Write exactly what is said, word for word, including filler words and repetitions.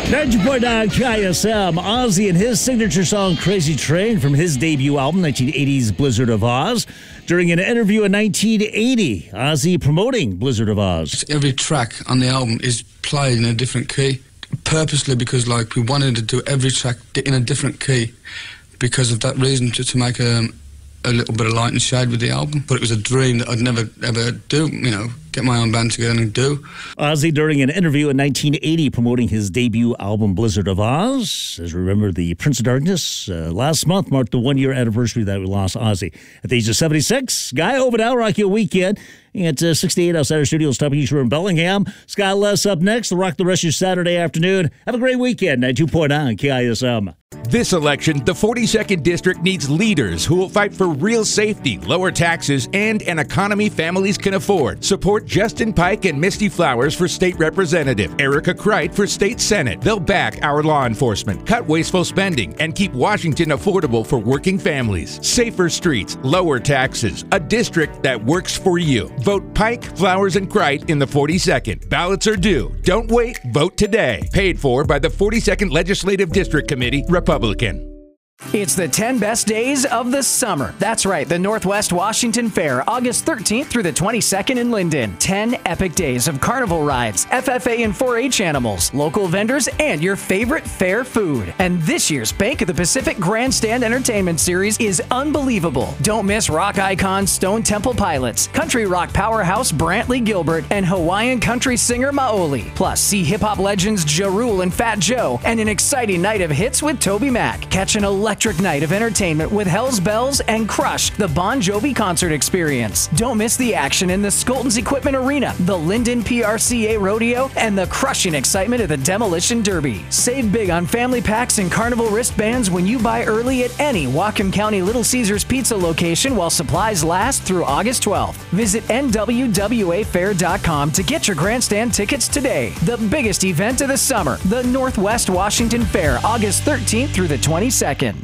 ninety point nine K I S M, Ozzy and his signature song Crazy Train from his debut album, nineteen eighties Blizzard of Oz. During an interview in nineteen eighty, Ozzy promoting Blizzard of Oz. Every track on the album is played in a different key, purposely because like we wanted to do every track in a different key because of that reason, to, to make a, a little bit of light and shade with the album. But it was a dream that I'd never ever do, you know, get my own band together and do. Ozzy during an interview in nineteen eighty promoting his debut album Blizzard of Oz. As we remember, the Prince of Darkness uh, last month marked the one-year anniversary that we lost Ozzy. At the age of seventy-six, Guy over now, Rock Your Weekend. At uh, sixty-eight outside our studios, top of East in Bellingham. Scott Les up next. They'll rock the rest of your Saturday afternoon. Have a great weekend. ninety-two point nine K I S M. This election, the forty-second District needs leaders who will fight for real safety, lower taxes, and an economy families can afford. Support Justin Pike and Misty Flowers for State Representative, Erica Kreit for State Senate. They'll back our law enforcement, cut wasteful spending, and keep Washington affordable for working families. Safer streets, lower taxes, a district that works for you. Vote Pike, Flowers, and Kreit in the forty-second. Ballots are due. Don't wait. Vote today. Paid for by the forty-second Legislative District Committee, Republican. It's the ten best days of the summer. That's right, the Northwest Washington Fair, August thirteenth through the twenty-second in Linden. ten epic days of carnival rides, F F A and four H animals, local vendors, and your favorite fair food. And this year's Bank of the Pacific Grandstand Entertainment Series is unbelievable. Don't miss rock icons Stone Temple Pilots, country rock powerhouse Brantley Gilbert, and Hawaiian country singer Maoli. Plus, see hip-hop legends Ja Rule and Fat Joe, and an exciting night of hits with Toby Mac. Catch an electric night of entertainment with Hell's Bells and Crush, the Bon Jovi concert experience. Don't miss the action in the Skolton's Equipment Arena, the Linden P R C A Rodeo, and the crushing excitement of the Demolition Derby. Save big on family packs and carnival wristbands when you buy early at any Whatcom County Little Caesars Pizza location while supplies last through August twelfth. Visit N W W A fair dot com to get your grandstand tickets today. The biggest event of the summer, the Northwest Washington Fair, August thirteenth through the twenty-second.